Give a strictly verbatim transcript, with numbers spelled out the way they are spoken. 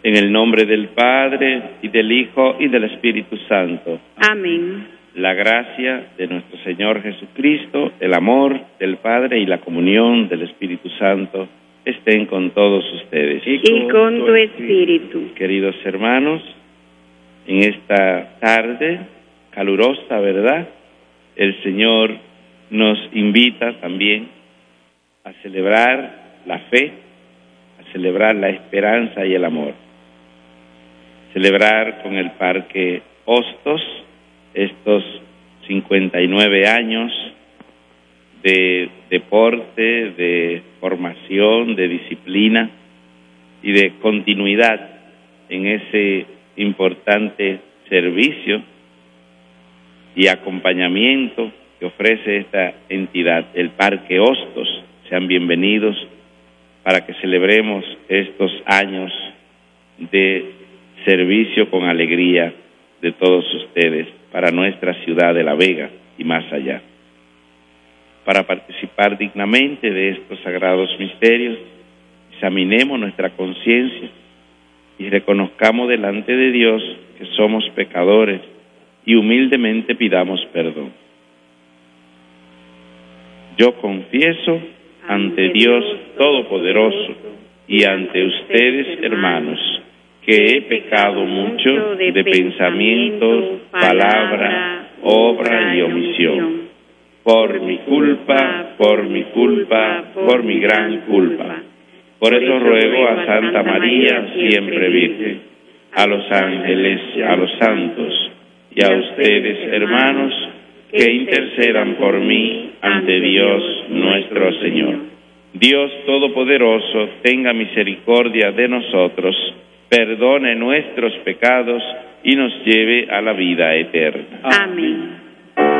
En el nombre del Padre, y del Hijo, y del Espíritu Santo. Amén. La gracia de nuestro Señor Jesucristo, el amor del Padre y la comunión del Espíritu Santo estén con todos ustedes. Y con, y con tu espíritu. Queridos hermanos, en esta tarde calurosa, ¿verdad? El Señor nos invita también a celebrar la fe, a celebrar la esperanza y el amor. Celebrar con el Parque Hostos estos cincuenta y nueve años de deporte, de formación, de disciplina y de continuidad en ese importante servicio y acompañamiento que ofrece esta entidad, el Parque Hostos. Sean bienvenidos para que celebremos estos años de servicio con alegría de todos ustedes para nuestra ciudad de La Vega y más allá. Para participar dignamente de estos sagrados misterios, examinemos nuestra conciencia y reconozcamos delante de Dios que somos pecadores y humildemente pidamos perdón. Yo confieso ante Dios Todopoderoso y ante ustedes, hermanos, que he pecado mucho de pensamiento, palabra, obra y omisión. Por mi culpa, por mi culpa, por mi gran culpa. Por eso ruego a Santa María, siempre Virgen, a los ángeles, a los santos y a ustedes, hermanos, que intercedan por mí ante Dios nuestro Señor. Dios Todopoderoso, tenga misericordia de nosotros, perdone nuestros pecados y nos lleve a la vida eterna. Amén.